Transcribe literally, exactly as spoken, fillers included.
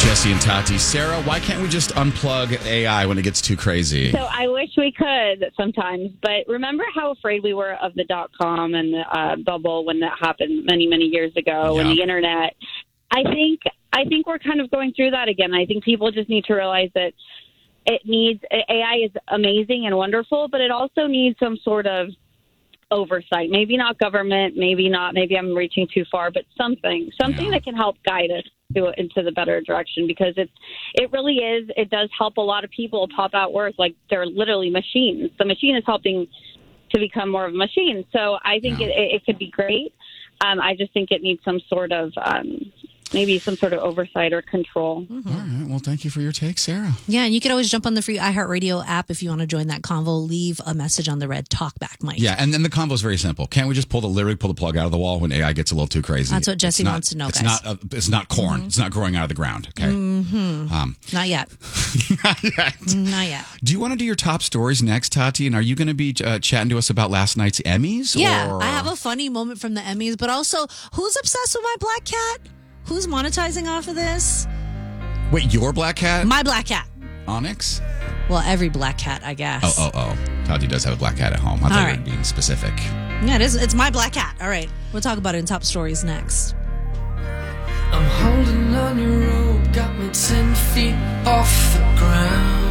Jesse and Tati. Sarah, why can't we just unplug A I when it gets too crazy? So I wish we could sometimes, but remember how afraid we were of the dot-com and the uh, bubble when that happened many, many years ago, Yeah. and the internet. I think I think we're kind of going through that again. I think people just need to realize that it needs A I is amazing and wonderful, but it also needs some sort of oversight. Maybe not government, maybe not. Maybe I'm reaching too far, but something, something Yeah. that can help guide us to into the better direction, because it's it really is. It does help a lot of people pop out work like they're literally machines. The machine is helping to become more of a machine. So I think Yeah. it, it could be great. Um, I just think it needs some sort of um, maybe some sort of oversight or control. All right. Well, thank you for your take, Sarah. Yeah, and you can always jump on the free iHeartRadio app if you want to join that convo. Leave a message on the red talkback mic. Yeah, and then the convo is very simple. Can't we just pull the literally pull the plug out of the wall when A I gets a little too crazy? That's what Jesse It's not- wants to know, It's guys. not. A, it's not corn. It's not growing out of the ground. Okay. Mm-hmm. Um, Not yet. not yet. Not yet. Do you want to do your top stories next, Tati? And are you going to be uh, chatting to us about last night's Emmys? Yeah, or- I have a funny moment from the Emmys, but also, who's obsessed with my black cat? Who's monetizing off of this? Wait, your black cat? My black cat. Onyx? Well, every black cat, I guess. Oh, oh, oh. Tati does have a black cat at home. I thought All you right. were being specific. Yeah, it is. It's my black cat. All right. We'll talk about it in Top Stories next. I'm holding on your rope, got me ten feet off the ground.